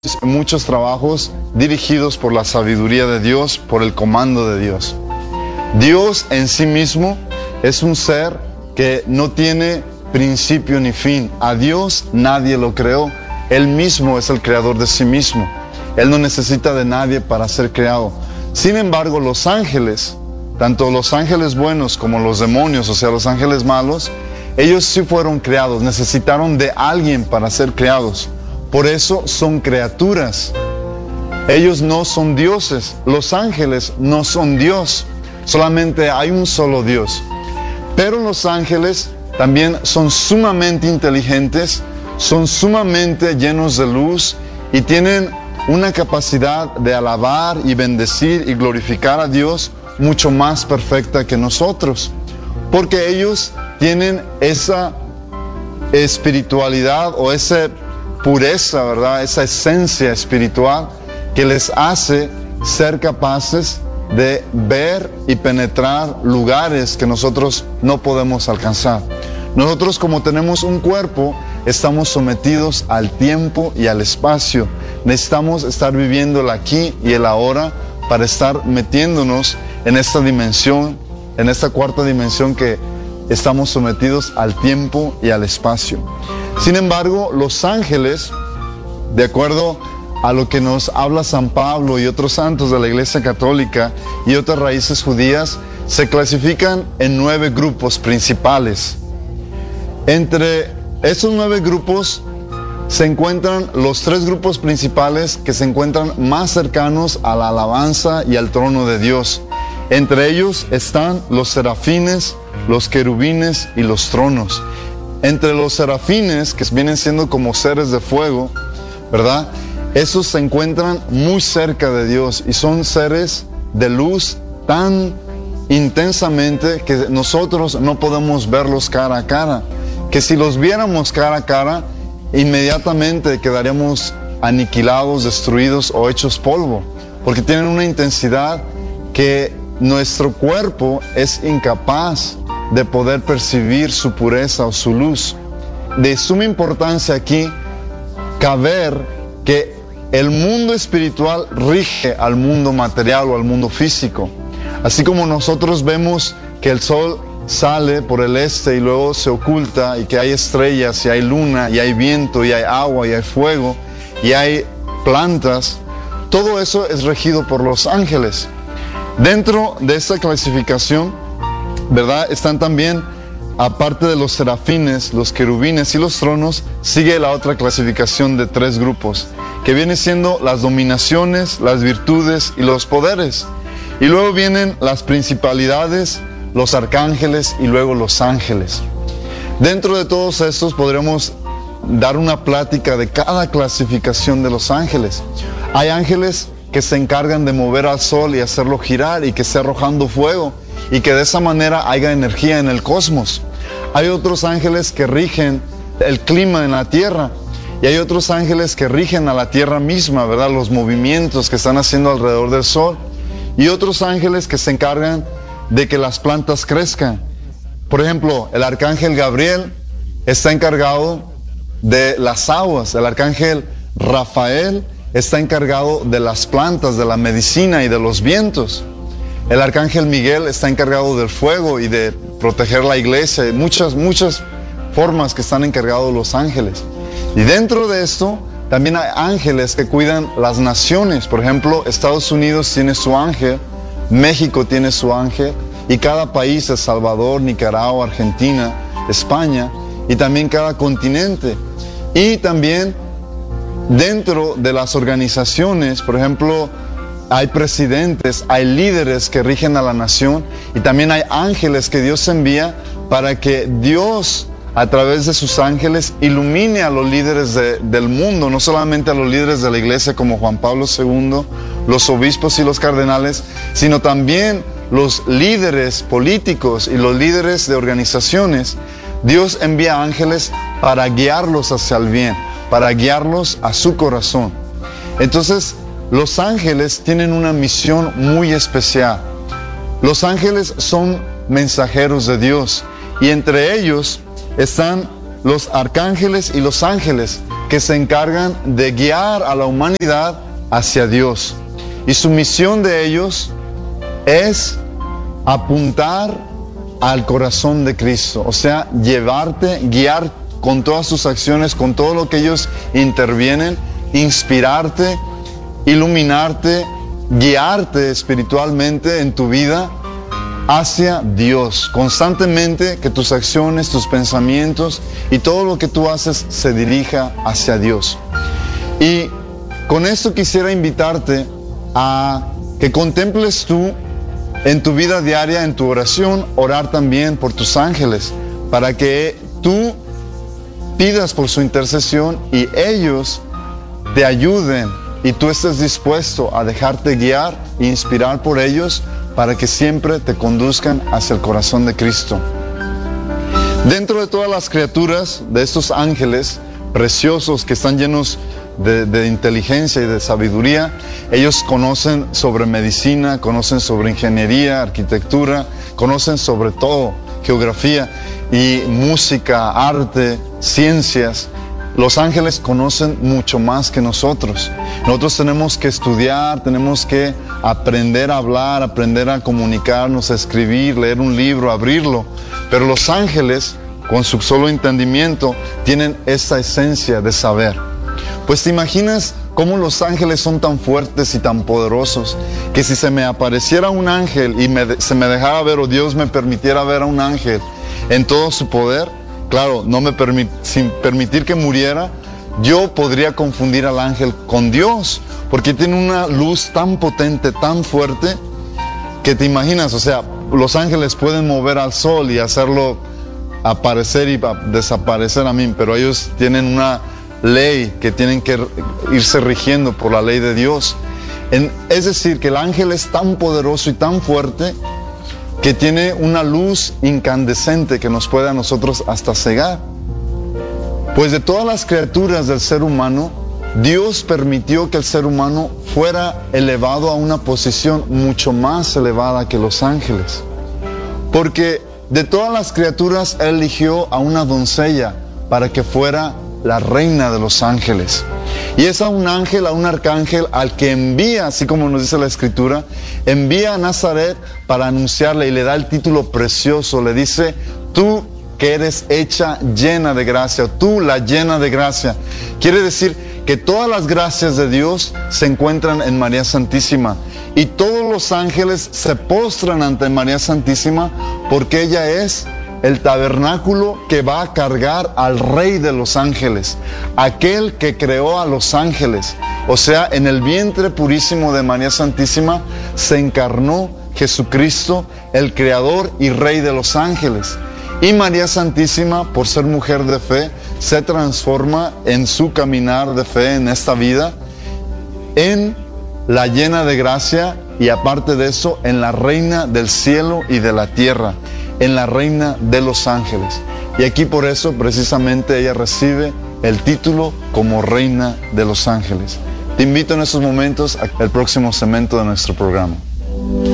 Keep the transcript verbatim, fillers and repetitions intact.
Muchos trabajos dirigidos por la sabiduría de Dios, por el comando de Dios. Dios en sí mismo es un ser que no tiene principio ni fin. A Dios nadie lo creó. Él mismo es el creador de sí mismo. Él no necesita de nadie para ser creado. Sin embargo, los ángeles, tanto los ángeles buenos como los demonios, o sea, los ángeles malos, ellos sí fueron creados, necesitaron de alguien para ser creados. Por eso son criaturas. Ellos no son dioses. Los ángeles no son Dios. Solamente hay un solo Dios. Pero los ángeles también son sumamente inteligentes, son sumamente llenos de luz y tienen una capacidad de alabar y bendecir y glorificar a Dios mucho más perfecta que nosotros. Porque ellos tienen esa espiritualidad o ese pureza, ¿verdad? Esa esencia espiritual que les hace ser capaces de ver y penetrar lugares que nosotros no podemos alcanzar. Nosotros, como tenemos un cuerpo, estamos sometidos al tiempo y al espacio. Necesitamos estar viviendo el aquí y el ahora para estar metiéndonos en esta dimensión, en esta cuarta dimensión que estamos sometidos al tiempo y al espacio. Sin embargo, los ángeles, de acuerdo a lo que nos habla San Pablo y otros santos de la Iglesia Católica y otras raíces judías, se clasifican en nueve grupos principales. Entre esos nueve grupos se encuentran los tres grupos principales que se encuentran más cercanos a la alabanza y al trono de Dios. Entre ellos están los serafines, los querubines y los tronos. Entre los serafines, que vienen siendo como seres de fuego, ¿verdad? Esos se encuentran muy cerca de Dios y son seres de luz tan intensamente que nosotros no podemos verlos cara a cara. Que si los viéramos cara a cara, inmediatamente quedaríamos aniquilados, destruidos o hechos polvo. Porque tienen una intensidad que nuestro cuerpo es incapaz de poder percibir su pureza o su luz. De suma importancia aquí caber que el mundo espiritual rige al mundo material o al mundo físico. Así como nosotros vemos que el sol sale por el este y luego se oculta, y que hay estrellas y hay luna y hay viento y hay agua y hay fuego y hay plantas, todo eso es regido por los ángeles. Dentro de esta clasificación, ¿verdad? Están también, aparte de los serafines, los querubines y los tronos, sigue la otra clasificación de tres grupos, que viene siendo las dominaciones, las virtudes y los poderes. Y luego vienen las principalidades, los arcángeles y luego los ángeles. Dentro de todos estos podremos dar una plática de cada clasificación de los ángeles. Hay ángeles que se encargan de mover al sol y hacerlo girar y que esté arrojando fuego, y que de esa manera haya energía en el cosmos. Hay otros ángeles que rigen el clima en la tierra, y hay otros ángeles que rigen a la tierra misma, ¿verdad? Los movimientos que están haciendo alrededor del sol, y otros ángeles que se encargan de que las plantas crezcan. Por ejemplo, el arcángel Gabriel está encargado de las aguas, el arcángel Rafael está encargado de las plantas, de la medicina y de los vientos. El arcángel Miguel está encargado del fuego y de proteger la iglesia, y muchas, muchas formas que están encargados los ángeles. Y dentro de esto, también hay ángeles que cuidan las naciones. Por ejemplo, Estados Unidos tiene su ángel, México tiene su ángel, y cada país, El Salvador, Nicaragua, Argentina, España, y también cada continente. Y también dentro de las organizaciones, por ejemplo, hay presidentes, hay líderes que rigen a la nación, y también hay ángeles que Dios envía para que Dios, a través de sus ángeles, ilumine a los líderes de, del mundo, no solamente a los líderes de la iglesia como Juan Pablo segundo, los obispos y los cardenales, sino también los líderes políticos y los líderes de organizaciones. Dios envía ángeles para guiarlos hacia el bien, para guiarlos a su corazón. Entonces, los ángeles tienen una misión muy especial. Los ángeles son mensajeros de Dios, y entre ellos están los arcángeles y los ángeles, que se encargan de guiar a la humanidad hacia Dios. Y su misión de ellos es apuntar al corazón de Cristo, o sea, llevarte, guiar con todas sus acciones, con todo lo que ellos intervienen, inspirarte, iluminarte, guiarte espiritualmente en tu vida hacia Dios. Constantemente que tus acciones, tus pensamientos y todo lo que tú haces se dirija hacia Dios. Y con esto quisiera invitarte a que contemples tú en tu vida diaria, en tu oración, orar también por tus ángeles, para que tú pidas por su intercesión y ellos te ayuden y tú estés dispuesto a dejarte guiar e inspirar por ellos para que siempre te conduzcan hacia el corazón de Cristo. Dentro de todas las criaturas, de estos ángeles preciosos que están llenos de, de inteligencia y de sabiduría, ellos conocen sobre medicina, conocen sobre ingeniería, arquitectura, conocen sobre todo geografía y música, arte, ciencias. Los ángeles conocen mucho más que nosotros. Nosotros tenemos que estudiar, tenemos que aprender a hablar, aprender a comunicarnos, a escribir, leer un libro, abrirlo. Pero los ángeles, con su solo entendimiento, tienen esa esencia de saber. Pues te imaginas cómo los ángeles son tan fuertes y tan poderosos, que si se me apareciera un ángel y me, se me dejara ver, o Dios me permitiera ver a un ángel en todo su poder, claro, no me permit, sin permitir que muriera, yo podría confundir al ángel con Dios, porque tiene una luz tan potente, tan fuerte, que te imaginas, o sea, los ángeles pueden mover al sol y hacerlo aparecer y desaparecer a mí, pero ellos tienen una ley que tienen que irse rigiendo por la ley de Dios. En, es decir, que el ángel es tan poderoso y tan fuerte que tiene una luz incandescente que nos puede a nosotros hasta cegar. Pues de todas las criaturas del ser humano, Dios permitió que el ser humano fuera elevado a una posición mucho más elevada que los ángeles. Porque de todas las criaturas, Él eligió a una doncella para que fuera la reina de los ángeles. Y es a un ángel, a un arcángel, al que envía, así como nos dice la Escritura, envía a Nazaret para anunciarle y le da el título precioso. Le dice: tú que eres hecha llena de gracia, tú la llena de gracia. Quiere decir que todas las gracias de Dios se encuentran en María Santísima. Y todos los ángeles se postran ante María Santísima porque ella es el tabernáculo que va a cargar al Rey de los ángeles, aquel que creó a los ángeles. O sea, en el vientre purísimo de María Santísima se encarnó Jesucristo, el Creador y Rey de los ángeles. Y María Santísima, por ser mujer de fe, se transforma en su caminar de fe en esta vida en la llena de gracia y, aparte de eso, en la reina del cielo y de la tierra, en la reina de los ángeles. Y aquí por eso precisamente ella recibe el título como reina de los ángeles. Te invito en estos momentos al próximo segmento de nuestro programa.